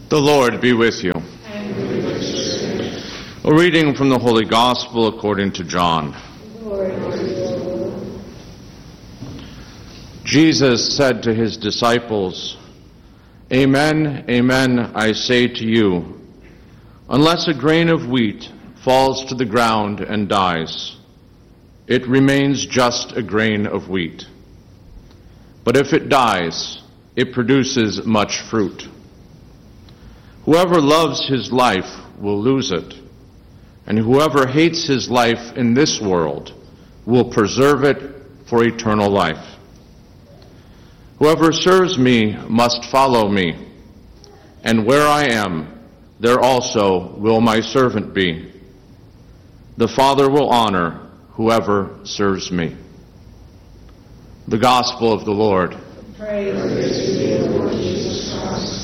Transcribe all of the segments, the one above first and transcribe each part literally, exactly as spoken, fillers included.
The Lord be with you. And with your spirit. A reading from the Holy Gospel according to John. Glory to you, Lord. Jesus said to his disciples, "Amen, amen, I say to you, unless a grain of wheat falls to the ground and dies, it remains just a grain of wheat. But if it dies, it produces much fruit. Whoever loves his life will lose it, and whoever hates his life in this world will preserve it for eternal life. Whoever serves me must follow me, and where I am, there also will my servant be. The Father will honor whoever serves me." The Gospel of the Lord. Praise to you, Lord Jesus Christ.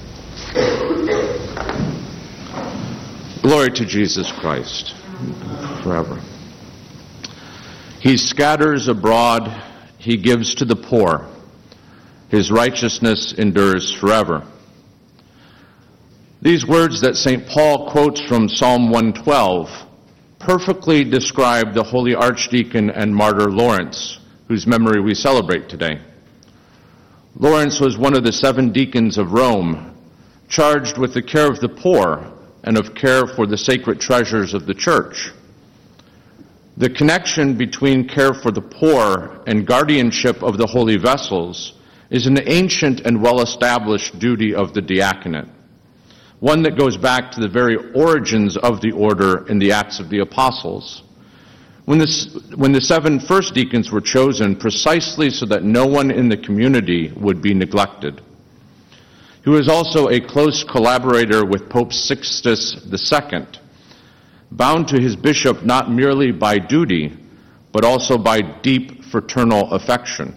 Glory to Jesus Christ forever. He scatters abroad, he gives to the poor. His righteousness endures forever. These words that Saint Paul quotes from Psalm one twelve perfectly describe the holy archdeacon and martyr Lawrence, whose memory we celebrate today. Lawrence was one of the seven deacons of Rome, charged with the care of the poor and of care for the sacred treasures of the church. The connection between care for the poor and guardianship of the holy vessels is an ancient and well-established duty of the diaconate, one that goes back to the very origins of the order in the Acts of the Apostles, when the, when the seven first deacons were chosen precisely so that no one in the community would be neglected. He was also a close collaborator with Pope Sixtus the Second, bound to his bishop not merely by duty, but also by deep fraternal affection.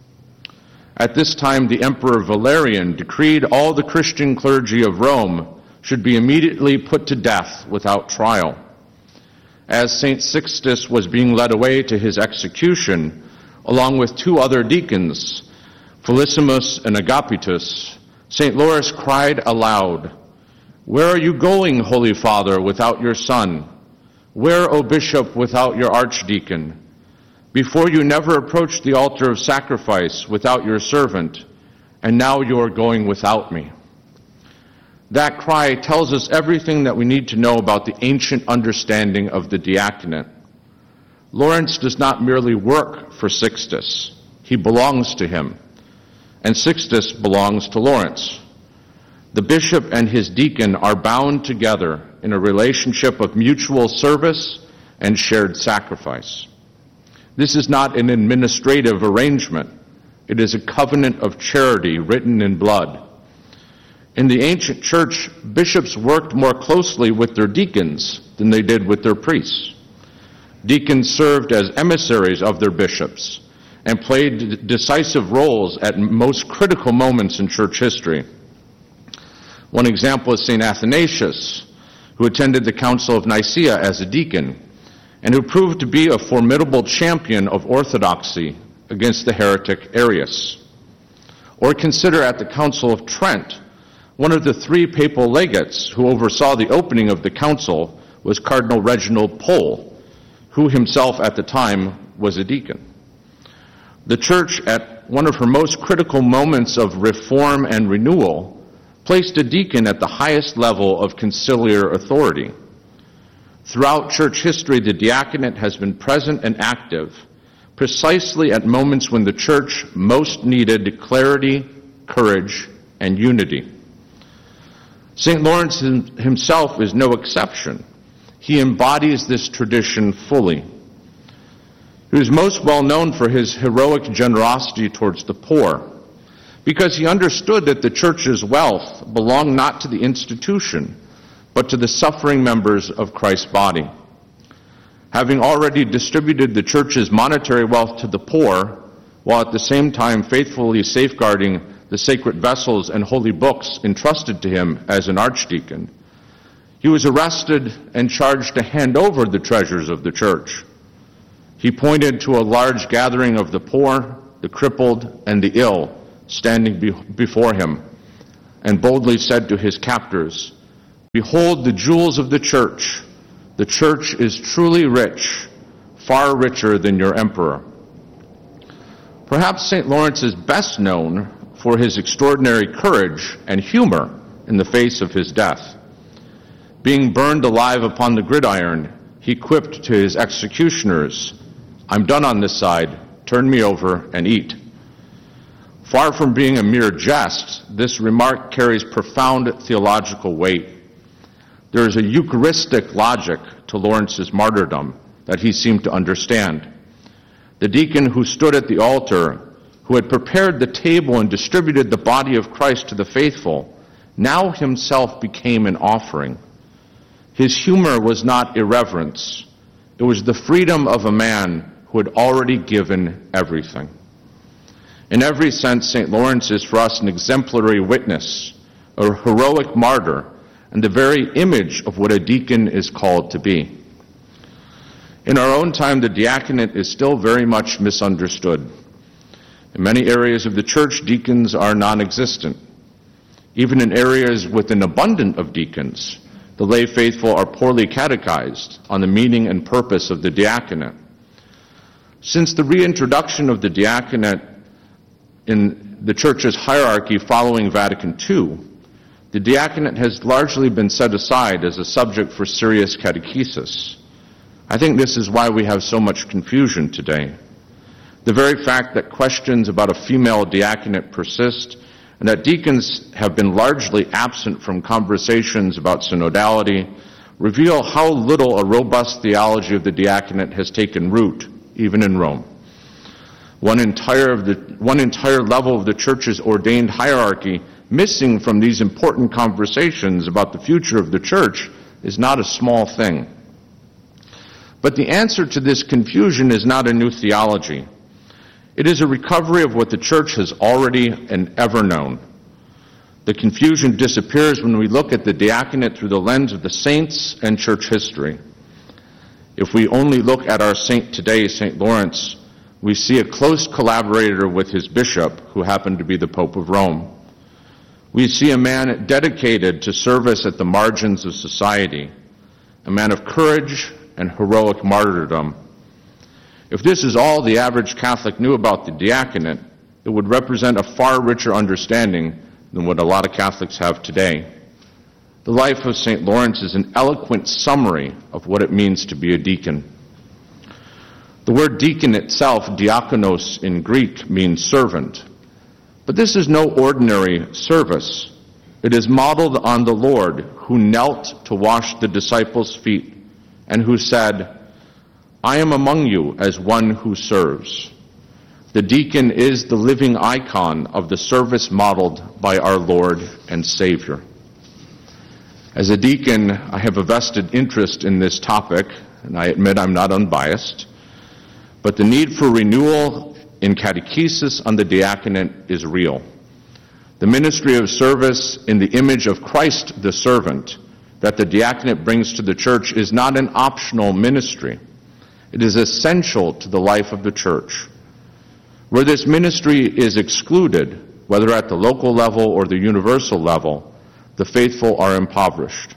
At this time, the Emperor Valerian decreed all the Christian clergy of Rome should be immediately put to death without trial. As Saint Sixtus was being led away to his execution, along with two other deacons, Felicissimus and Agapitus, Saint Lawrence cried aloud, "Where are you going, Holy Father, without your son? Where, O Bishop, without your archdeacon? Before you never approached the altar of sacrifice without your servant, and now you are going without me." That cry tells us everything that we need to know about the ancient understanding of the diaconate. Lawrence does not merely work for Sixtus, he belongs to him, and Sixtus belongs to Lawrence. The bishop and his deacon are bound together in a relationship of mutual service and shared sacrifice. This is not an administrative arrangement. It is a covenant of charity written in blood. In the ancient church, bishops worked more closely with their deacons than they did with their priests. Deacons served as emissaries of their bishops and played decisive roles at most critical moments in church history. One example is Saint Athanasius, who attended the Council of Nicaea as a deacon, and who proved to be a formidable champion of orthodoxy against the heretic Arius. Or consider at the Council of Trent, one of the three papal legates who oversaw the opening of the council was Cardinal Reginald Pole, who himself at the time was a deacon. The Church, at one of her most critical moments of reform and renewal, placed a deacon at the highest level of conciliar authority. Throughout church history, the diaconate has been present and active, precisely at moments when the church most needed clarity, courage, and unity. Saint Lawrence himself is no exception. He embodies this tradition fully. He was most well known for his heroic generosity towards the poor, because he understood that the church's wealth belonged not to the institution, but to the suffering members of Christ's body. Having already distributed the church's monetary wealth to the poor, while at the same time faithfully safeguarding the sacred vessels and holy books entrusted to him as an archdeacon, he was arrested and charged to hand over the treasures of the church. He pointed to a large gathering of the poor, the crippled, and the ill standing be- before him, and boldly said to his captors, "Behold the jewels of the church. The church is truly rich, far richer than your emperor." Perhaps Saint Lawrence is best known for his extraordinary courage and humor in the face of his death. Being burned alive upon the gridiron, he quipped to his executioners, "I'm done on this side, turn me over and eat." Far from being a mere jest, this remark carries profound theological weight. There is a Eucharistic logic to Lawrence's martyrdom that he seemed to understand. The deacon who stood at the altar, who had prepared the table and distributed the body of Christ to the faithful, now himself became an offering. His humor was not irreverence. It was the freedom of a man who had already given everything. In every sense, Saint Lawrence is for us an exemplary witness, a heroic martyr, and the very image of what a deacon is called to be. In our own time, the diaconate is still very much misunderstood. In many areas of the church, deacons are non-existent. Even in areas with an abundance of deacons, the lay faithful are poorly catechized on the meaning and purpose of the diaconate. Since the reintroduction of the diaconate in the church's hierarchy following Vatican Two, the diaconate has largely been set aside as a subject for serious catechesis. I think this is why we have so much confusion today. The very fact that questions about a female diaconate persist and that deacons have been largely absent from conversations about synodality reveal how little a robust theology of the diaconate has taken root, even in Rome. One entire, of the, one entire level of the church's ordained hierarchy missing from these important conversations about the future of the church is not a small thing. But the answer to this confusion is not a new theology. It is a recovery of what the church has already and ever known. The confusion disappears when we look at the diaconate through the lens of the saints and church history. If we only look at our saint today, Saint Lawrence, we see a close collaborator with his bishop, who happened to be the Pope of Rome. We see a man dedicated to service at the margins of society, a man of courage and heroic martyrdom. If this is all the average Catholic knew about the diaconate, it would represent a far richer understanding than what a lot of Catholics have today. The life of Saint Lawrence is an eloquent summary of what it means to be a deacon. The word deacon itself, diakonos in Greek, means servant. But this is no ordinary service. It is modeled on the Lord, who knelt to wash the disciples' feet and who said, "I am among you as one who serves." The deacon is the living icon of the service modeled by our Lord and Savior. As a deacon, I have a vested interest in this topic, and I admit I'm not unbiased, but the need for renewal in catechesis on the diaconate is real. The ministry of service in the image of Christ the servant that the diaconate brings to the church is not an optional ministry. It is essential to the life of the church. Where this ministry is excluded, whether at the local level or the universal level, the faithful are impoverished.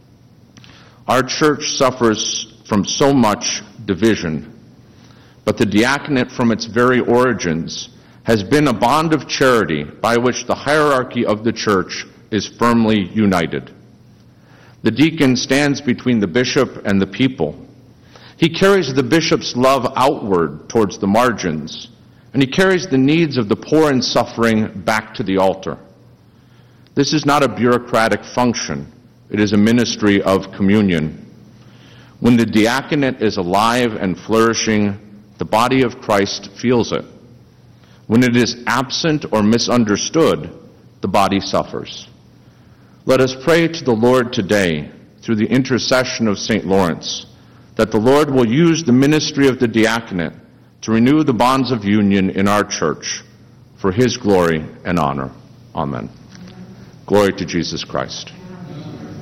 Our church suffers from so much division, but the diaconate from its very origins has been a bond of charity by which the hierarchy of the church is firmly united. The deacon stands between the bishop and the people. He carries the bishop's love outward towards the margins, and he carries the needs of the poor and suffering back to the altar. This is not a bureaucratic function. It is a ministry of communion. When the diaconate is alive and flourishing, the body of Christ feels it. When it is absent or misunderstood, the body suffers. Let us pray to the Lord today, through the intercession of Saint Lawrence, that the Lord will use the ministry of the diaconate to renew the bonds of union in our church for his glory and honor. Amen. Glory to Jesus Christ.